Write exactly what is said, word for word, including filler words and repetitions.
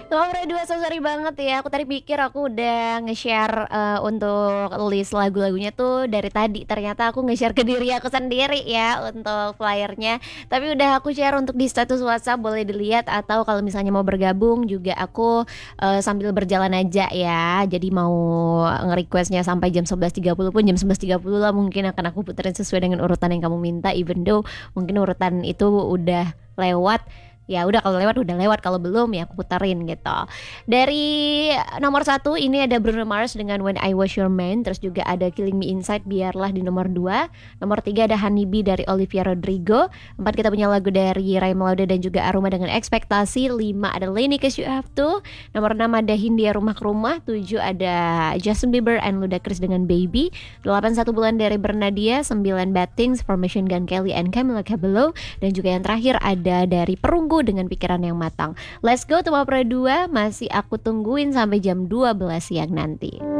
Nomor dua, so sorry banget ya. Aku tadi pikir aku udah nge-share eh, untuk list lagu-lagunya tuh dari tadi. Ternyata aku nge-share ke diri aku sendiri ya untuk flyernya. Tapi udah aku share untuk di status WhatsApp, boleh dilihat. Atau kalau misalnya mau bergabung juga aku eh, sambil berjalan aja ya. Jadi mau nge-requestnya sampai jam sebelas tiga puluh pun jam sebelas tiga puluh lah mungkin akan aku puterin sesuai dengan urutan yang kamu minta. Even though mungkin urutan itu udah lewat, ya udah kalau lewat udah lewat, kalau belum ya aku puterin gitu. Dari nomor satu ini ada Bruno Mars dengan When I Was Your Man, terus juga ada Killing Me Inside Biarlah di nomor dua. Nomor tiga ada Honeybee dari Olivia Rodrigo. Empat kita punya lagu dari Ray Melode dan juga Aruma dengan Ekspektasi. Lima ada Lenny Cause You Have To. Nomor enam ada Hindia Rumah ke Rumah. Tujuh ada Justin Bieber and Ludacris dengan Baby. Delapan Satu Bulan dari Bernadia. Sembilan Bad Things for Machine Gun Kelly and Camila Cabello. Dan juga yang terakhir ada dari Perunggu dengan Pikiran Yang Matang. Let's go to Mapra dua, masih aku tungguin sampai jam dua belas siang nanti.